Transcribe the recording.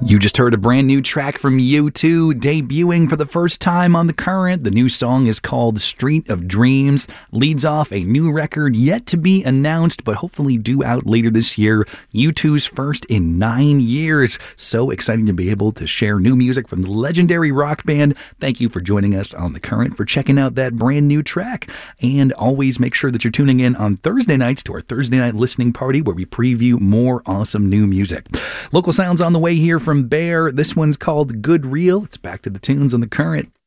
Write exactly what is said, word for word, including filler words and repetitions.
You just heard a brand new track from U two, debuting for the first time on The Current. The new song is called Street of Dreams, leads off a new record yet to be announced, but hopefully due out later this year. U two's first in nine years. So exciting to be able to share new music from the legendary rock band. Thank you for joining us on The Current, for checking out that brand new track. And always make sure that you're tuning in on Thursday nights to our Thursday night listening party, where we preview more awesome new music. Local sounds on the way here from Bear. This one's called Good Real. It's back to the tunes on The Current.